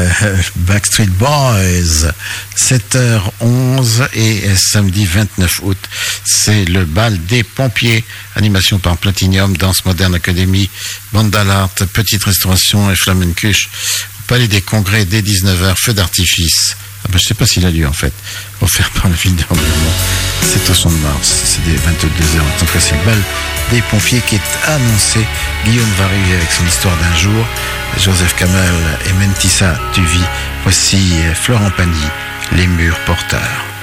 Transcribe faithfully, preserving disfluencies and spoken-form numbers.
euh, Backstreet Boys, sept heures onze et samedi vingt-neuf août, c'est le bal des pompiers, animation par Platinum, Danse Moderne Académie, Bandal Art, Petite Restauration et Flamencuche, Palais des Congrès dès dix-neuf heures, feu d'artifice. Ah ben, je sais pas s'il a lieu en fait, offert par la ville d'Orléans. C'est au Champ de Mars, c'est des vingt-deux heures. En tout cas, c'est le bal des pompiers qui est annoncé. Guillaume va arriver avec son histoire d'un jour. Joseph Kamel et Mentissa Tuvi. Voici Florent Pagny, Les Murs Porteurs.